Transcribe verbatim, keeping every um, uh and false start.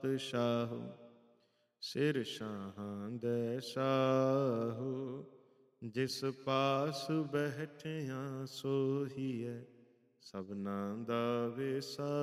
ਸ਼ਾਹੂ। ਸਿਰ ਸ਼ਾਹਾਂ ਦੇ ਸ਼ਾਹੂ, ਜਿਸ ਪਾਸ ਬੈਠਿਆ ਸੋਹੀਐ, ਸਭਨਾ ਦਾ ਵਿਸਾਹੂ।